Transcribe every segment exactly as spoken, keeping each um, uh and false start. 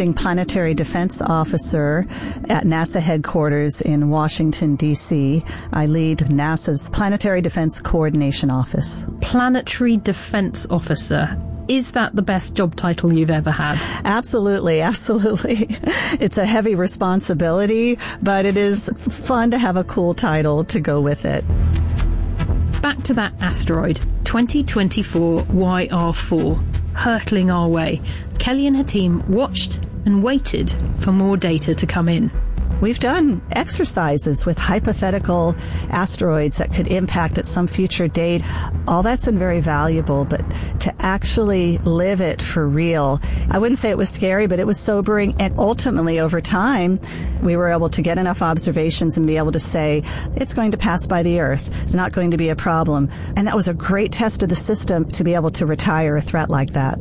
acting planetary defense officer at NASA headquarters in Washington, D C. I lead NASA's Planetary Defense Coordination Office. Planetary Defense Officer. Is that the best job title you've ever had? Absolutely, absolutely. It's a heavy responsibility, but it is fun to have a cool title to go with it. Back to that asteroid, twenty twenty-four Y R four, hurtling our way. Kelly and her team watched and waited for more data to come in. We've done exercises with hypothetical asteroids that could impact at some future date. All that's been very valuable, but to actually live it for real, I wouldn't say it was scary, but it was sobering. And ultimately, over time, we were able to get enough observations and be able to say, it's going to pass by the Earth. It's not going to be a problem. And that was a great test of the system to be able to retire a threat like that.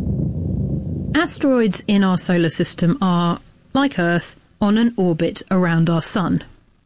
Asteroids in our solar system are, like Earth, on an orbit around our sun.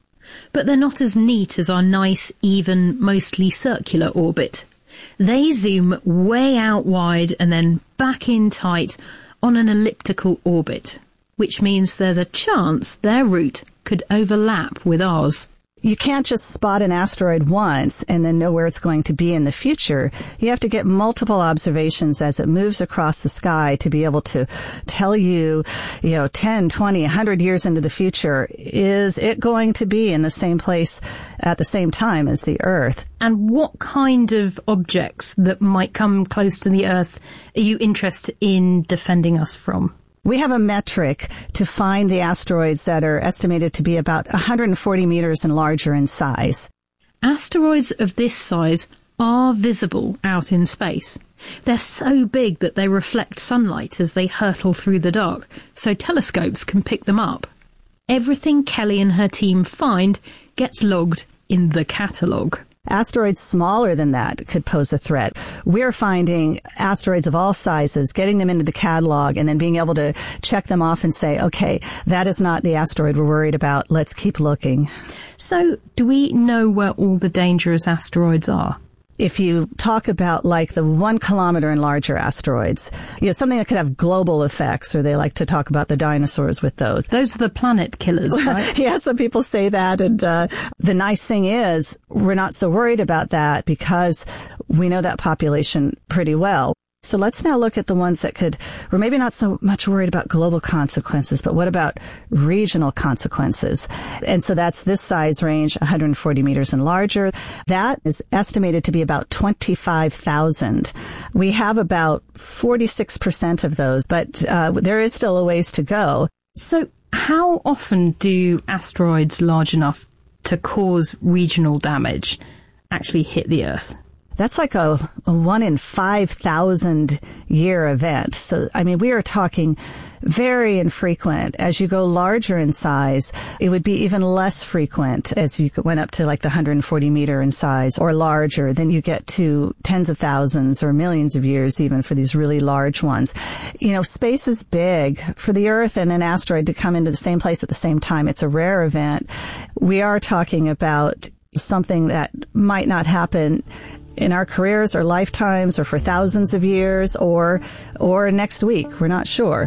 But they're not as neat as our nice, even, mostly circular orbit. They zoom way out wide and then back in tight on an elliptical orbit, which means there's a chance their route could overlap with ours. You can't just spot an asteroid once and then know where it's going to be in the future. You have to get multiple observations as it moves across the sky to be able to tell you, you know, ten, twenty, one hundred years into the future, is it going to be in the same place at the same time as the Earth? And what kind of objects that might come close to the Earth are you interested in defending us from? We have a metric to find the asteroids that are estimated to be about one hundred forty meters and larger in size. Asteroids of this size are visible out in space. They're so big that they reflect sunlight as they hurtle through the dark, so telescopes can pick them up. Everything Kelly and her team find gets logged in the catalogue. Asteroids smaller than that could pose a threat. We're finding asteroids of all sizes, getting them into the catalog, and then being able to check them off and say, okay, that is not the asteroid we're worried about. Let's keep looking. So, do we know where all the dangerous asteroids are? If you talk about like the one kilometer and larger asteroids, you know, something that could have global effects, or they like to talk about the dinosaurs with those. Those are the planet killers, right? Yeah, some people say that. And uh, the nice thing is we're not so worried about that because we know that population pretty well. So let's now look at the ones that could, we're maybe not so much worried about global consequences, but what about regional consequences? And so that's this size range, one hundred forty meters and larger. That is estimated to be about twenty-five thousand. We have about forty-six percent of those, but uh, there is still a ways to go. So how often do asteroids large enough to cause regional damage actually hit the Earth? That's like a, a one in five thousand year event. So, I mean, we are talking very infrequent. As you go larger in size, it would be even less frequent as you went up to like the one hundred forty meter in size or larger. Then you get to tens of thousands or millions of years even for these really large ones. You know, space is big. For the Earth and an asteroid to come into the same place at the same time, it's a rare event. We are talking about something that might not happen in our careers or lifetimes or for thousands of years or or next week. We're not sure.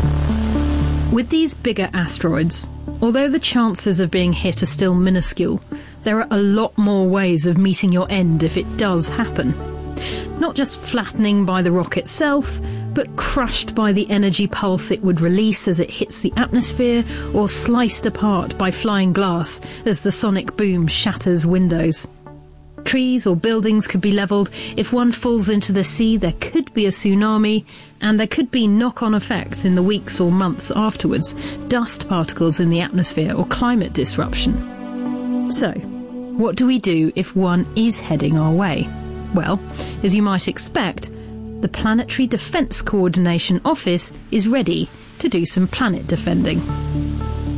With these bigger asteroids, although the chances of being hit are still minuscule, there are a lot more ways of meeting your end if it does happen. Not just flattening by the rock itself, but crushed by the energy pulse it would release as it hits the atmosphere, or sliced apart by flying glass as the sonic boom shatters windows. Trees or buildings could be levelled. If one falls into the sea, there could be a tsunami, and there could be knock-on effects in the weeks or months afterwards, dust particles in the atmosphere or climate disruption. So, what do we do if one is heading our way? Well, as you might expect, the Planetary Defense Coordination Office is ready to do some planet defending.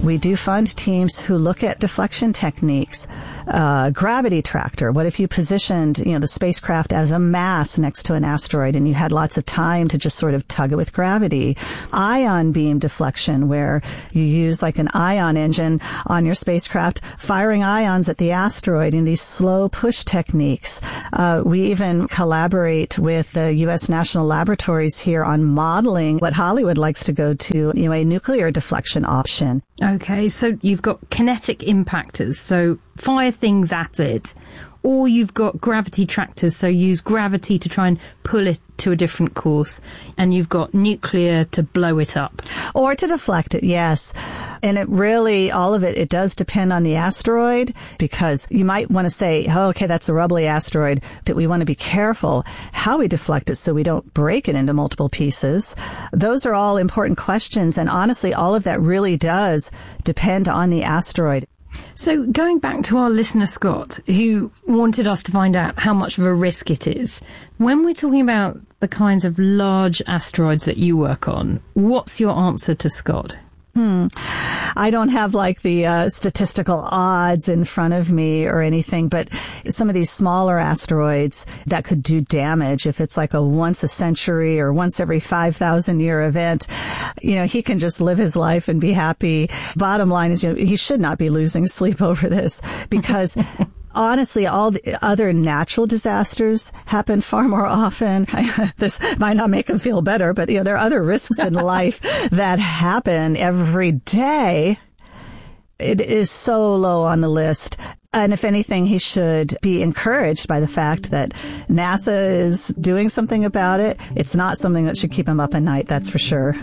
We do fund teams who look at deflection techniques. Uh, gravity tractor. What if you positioned, you know, the spacecraft as a mass next to an asteroid and you had lots of time to just sort of tug it with gravity? Ion beam deflection, where you use like an ion engine on your spacecraft, firing ions at the asteroid in these slow push techniques. Uh, we even collaborate with the U S National Laboratories here on modeling what Hollywood likes to go to, you know, a nuclear deflection option. Okay, so you've got kinetic impactors, so fire things at it, or you've got gravity tractors, so use gravity to try and pull it to a different course, and you've got nuclear to blow it up. Or to deflect it, yes. And it really, all of it, it does depend on the asteroid, because you might want to say, oh, okay, that's a rubbly asteroid, that we want to be careful how we deflect it so we don't break it into multiple pieces. Those are all important questions, and honestly, all of that really does depend on the asteroid. So going back to our listener Scott, who wanted us to find out how much of a risk it is, when we're talking about the kinds of large asteroids that you work on, what's your answer to Scott? Hmm. I don't have like the uh, statistical odds in front of me or anything, but some of these smaller asteroids that could do damage, if it's like a once a century or once every five thousand year event, you know, he can just live his life and be happy. Bottom line is, you know, he should not be losing sleep over this, because honestly, all the other natural disasters happen far more often. This might not make him feel better, but, you know, there are other risks in life that happen every day. It is so low on the list. And if anything, he should be encouraged by the fact that NASA is doing something about it. It's not something that should keep him up at night, that's for sure.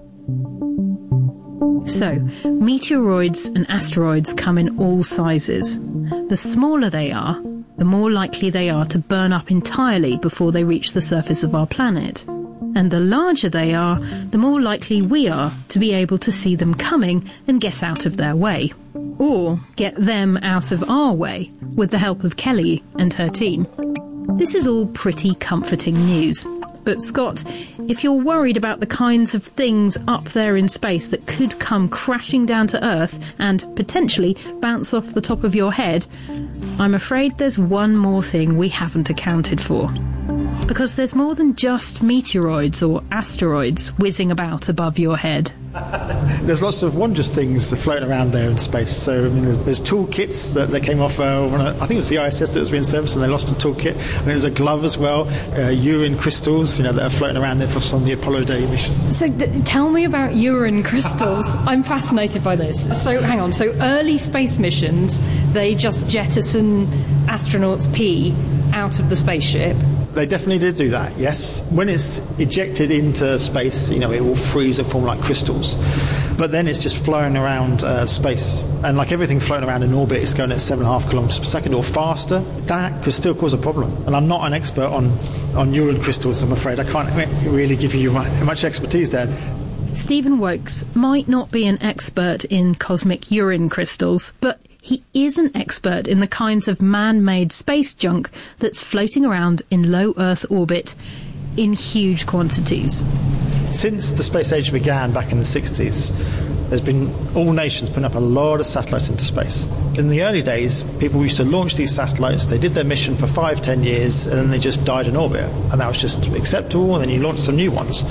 So, meteoroids and asteroids come in all sizes. The smaller they are, the more likely they are to burn up entirely before they reach the surface of our planet. And the larger they are, the more likely we are to be able to see them coming and get out of their way. Or get them out of our way, with the help of Kelly and her team. This is all pretty comforting news. But Scott, if you're worried about the kinds of things up there in space that could come crashing down to Earth and potentially bounce off the top of your head, I'm afraid there's one more thing we haven't accounted for. Because there's more than just meteoroids or asteroids whizzing about above your head. There's lots of wondrous things floating around there in space. So, I mean, there's, there's toolkits that they came off, uh, on a, I think it was the I S S that was being serviced, and they lost a toolkit. And there's a glove as well, uh, urine crystals, you know, that are floating around there from the Apollo day missions. So, d- tell me about urine crystals. I'm fascinated by this. So, hang on. So, early space missions, they just jettison astronauts' pee out of the spaceship. They definitely did do that, yes. When it's ejected into space, you know, it will freeze and form like crystals. But then it's just flowing around uh, space. And like everything floating around in orbit, it's going at seven and a half kilometers per second or faster. That could still cause a problem. And I'm not an expert on, on urine crystals, I'm afraid. I can't really give you much expertise there. Stephen Wokes might not be an expert in cosmic urine crystals, but he is an expert in the kinds of man-made space junk that's floating around in low Earth orbit in huge quantities. Since the space age began back in the sixties, there's been all nations putting up a lot of satellites into space. In the early days, people used to launch these satellites, they did their mission for five, ten years, and then they just died in orbit. And that was just acceptable, and then you launched some new ones.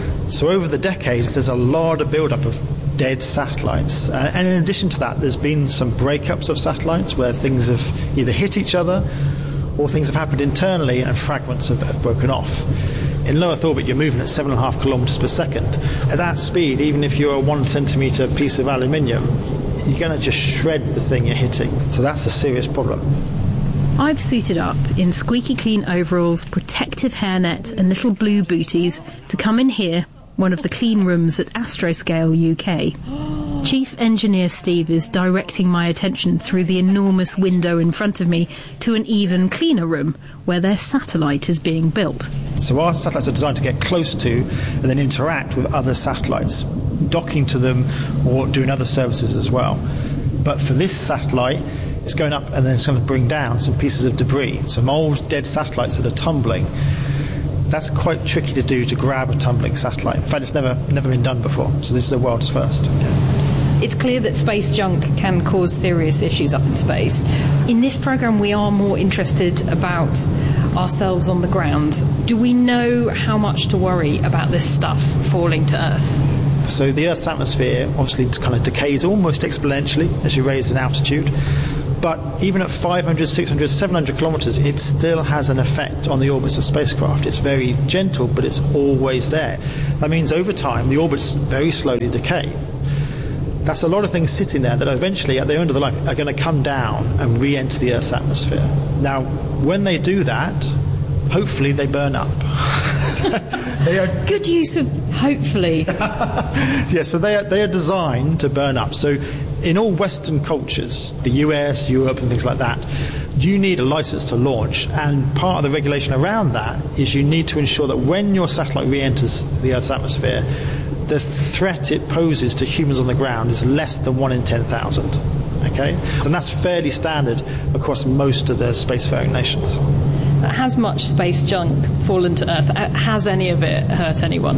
So over the decades, there's a lot of build-up of dead satellites. Uh, and in addition to that, there's been some breakups of satellites where things have either hit each other or things have happened internally and fragments have, have broken off. In low Earth orbit, you're moving at seven and a half kilometers per second. At that speed, even if you're a one centimeter piece of aluminium, you're going to just shred the thing you're hitting. So that's a serious problem. I've suited up in squeaky clean overalls, protective hairnet and little blue booties to come in here, one of the clean rooms at Astroscale U K. Chief Engineer Steve is directing my attention through the enormous window in front of me to an even cleaner room where their satellite is being built. So our satellites are designed to get close to and then interact with other satellites, docking to them or doing other services as well. But for this satellite, it's going up and then it's going to bring down some pieces of debris, some old dead satellites that are tumbling. That's quite tricky to do, to grab a tumbling satellite. In fact, it's never never been done before, so this is the world's first. It's clear that space junk can cause serious issues up in space. In this programme, we are more interested about ourselves on the ground. Do we know how much to worry about this stuff falling to Earth? So the Earth's atmosphere obviously kind of decays almost exponentially as you raise in altitude. But even at five hundred, six hundred, seven hundred kilometres, it still has an effect on the orbits of spacecraft. It's very gentle, but it's always there. That means over time, the orbits very slowly decay. That's a lot of things sitting there that eventually, at the end of their life, are going to come down and re-enter the Earth's atmosphere. Now, when they do that, hopefully they burn up. They are good use of hopefully. Yeah, so they are, they are designed to burn up. So in all Western cultures, the U S, Europe and things like that, you need a license to launch, and part of the regulation around that is you need to ensure that when your satellite re-enters the Earth's atmosphere, the threat it poses to humans on the ground is less than one in ten thousand. Okay? And that's fairly standard across most of the spacefaring nations. Has much space junk fallen to Earth? Has any of it hurt anyone?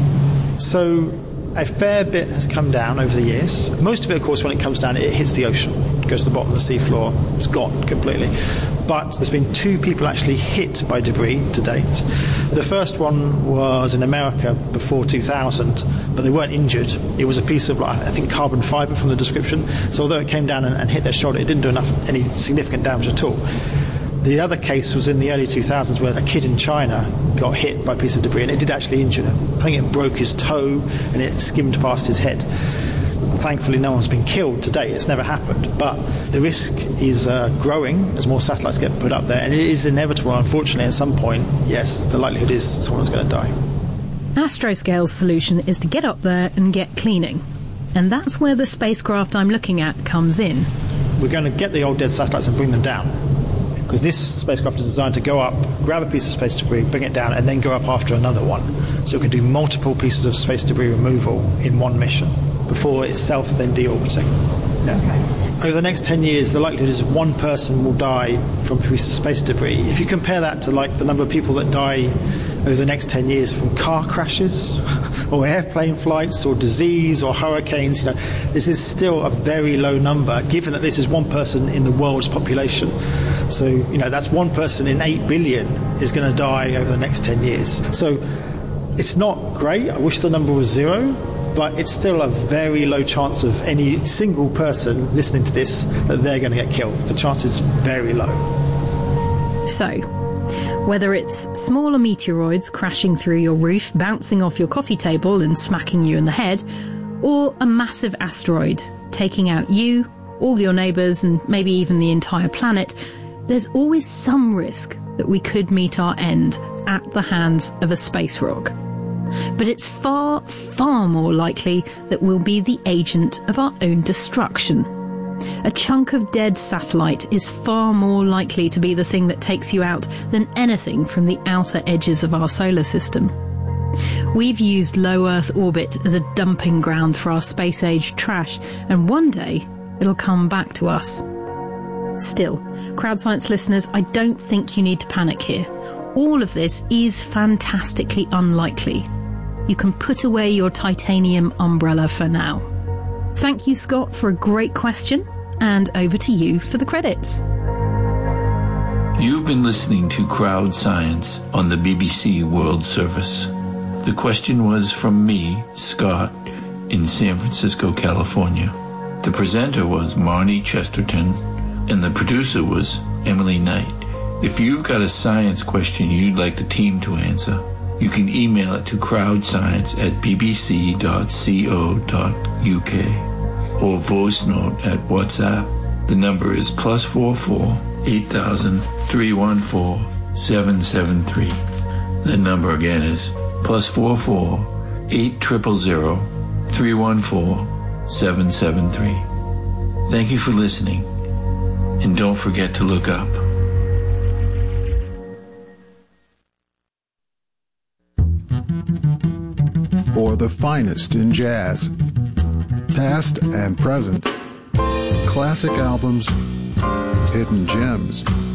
So a fair bit has come down over the years. Most of it, of course, when it comes down, it hits the ocean. It goes to the bottom of the seafloor. It's gone completely. But there's been two people actually hit by debris to date. The first one was in America before two thousand, but they weren't injured. It was a piece of, I think, carbon fibre from the description. So although it came down and, and hit their shoulder, it didn't do enough any significant damage at all. The other case was in the early two thousands where a kid in China got hit by a piece of debris, and it did actually injure him. I think it broke his toe and it skimmed past his head. Thankfully, no one's been killed to date. It's never happened. But the risk is uh, growing as more satellites get put up there, and it is inevitable, unfortunately, at some point, yes, the likelihood is someone's going to die. Astroscale's solution is to get up there and get cleaning. And that's where the spacecraft I'm looking at comes in. We're going to get the old dead satellites and bring them down. Because this spacecraft is designed to go up, grab a piece of space debris, bring it down, and then go up after another one. So it can do multiple pieces of space debris removal in one mission before itself then deorbiting. Yeah. Okay. Over the next ten years, the likelihood is one person will die from a piece of space debris. If you compare that to like the number of people that die over the next ten years from car crashes or airplane flights or disease or hurricanes, you know, this is still a very low number, given that this is one person in the world's population. So, you know, that's one person in eight billion is going to die over the next ten years. So it's not great. I wish the number was zero, but it's still a very low chance of any single person listening to this that they're going to get killed. The chance is very low. So, whether it's smaller meteoroids crashing through your roof, bouncing off your coffee table and smacking you in the head, or a massive asteroid taking out you, all your neighbours and maybe even the entire planet, there's always some risk that we could meet our end at the hands of a space rock. But it's far, far more likely that we'll be the agent of our own destruction. A chunk of dead satellite is far more likely to be the thing that takes you out than anything from the outer edges of our solar system. We've used low Earth orbit as a dumping ground for our space-age trash, and one day it'll come back to us. Still, Crowd Science listeners, I don't think you need to panic here. All of this is fantastically unlikely. You can put away your titanium umbrella for now. Thank you, Scott, for a great question, and over to you for the credits. You've been listening to Crowd Science on the B B C World Service. The question was from me, Scott, in San Francisco, California. The presenter was Marnie Chesterton, and the producer was Emily Knight. If you've got a science question you'd like the team to answer, you can email it to crowdscience at b b c dot co dot u k or voice note at WhatsApp. The number is plus four four eight thousand three one four seven seven three. The number again is plus four four eight triple zero three one four seven seven three. Thank you for listening, and don't forget to look up. For the finest in jazz, past and present, classic albums, hidden gems,